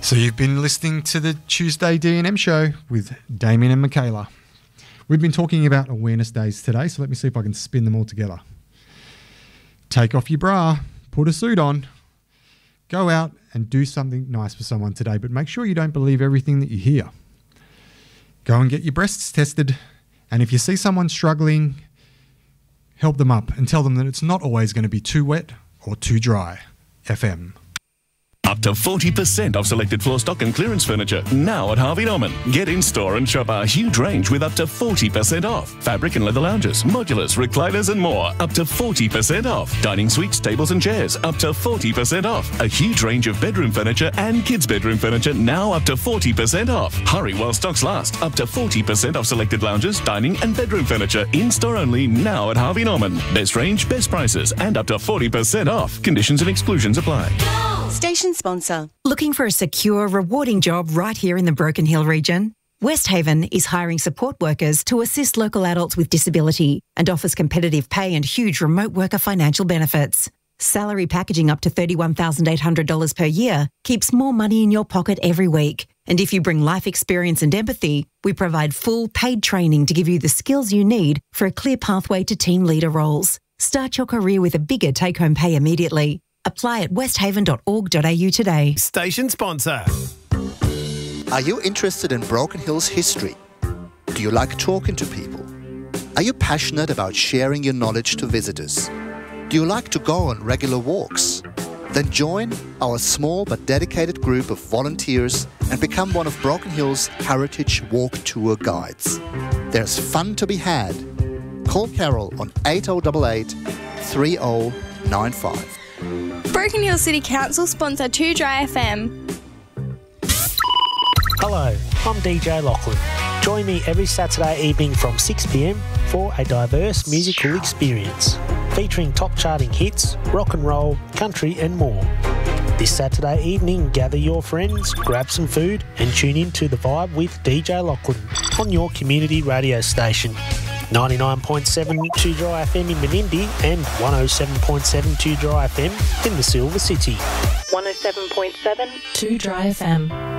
So you've been listening to the Tuesday D&M show with Damien and Michaela. We've been talking about awareness days today, so let me see if I can spin them all together. Take off your bra, put a suit on, go out and do something nice for someone today, but make sure you don't believe everything that you hear. Go and get your breasts tested, and if you see someone struggling, help them up and tell them that it's not always going to be too wet or too dry. FM. Up to 40% off selected floor stock and clearance furniture now at Harvey Norman. Get in store and shop our huge range with up to 40% off. Fabric and leather lounges, modulars, recliners and more. Up to 40% off. Dining suites, tables and chairs. Up to 40% off. A huge range of bedroom furniture and kids' bedroom furniture now up to 40% off. Hurry while stocks last. Up to 40% off selected lounges, dining and bedroom furniture. In store only now at Harvey Norman. Best range, best prices and up to 40% off. Conditions and exclusions apply. Station sponsor. Looking for a secure, rewarding job right here in the Broken Hill region? West Haven is hiring support workers to assist local adults with disability and offers competitive pay and huge remote worker financial benefits. Salary packaging up to $31,800 per year keeps more money in your pocket every week. And if you bring life experience and empathy, we provide full paid training to give you the skills you need for a clear pathway to team leader roles. Start your career with a bigger take-home pay immediately. Apply at westhaven.org.au today. Station sponsor. Are you interested in Broken Hill's history? Do you like talking to people? Are you passionate about sharing your knowledge to visitors? Do you like to go on regular walks? Then join our small but dedicated group of volunteers and become one of Broken Hill's Heritage Walk Tour guides. There's fun to be had. Call Carol on 8088 3095. Broken Hill City Council sponsor 2 Dry FM. Hello, I'm DJ Lachlan. Join me every Saturday evening from 6 p.m. for a diverse musical experience featuring top charting hits, rock and roll, country and more. This Saturday evening, gather your friends, grab some food and tune in to The Vibe with DJ Lachlan on your community radio station. 99.7 2 Dry FM in Menindee and 107.7 2 Dry FM in the Silver City. 107.7 2 Dry FM.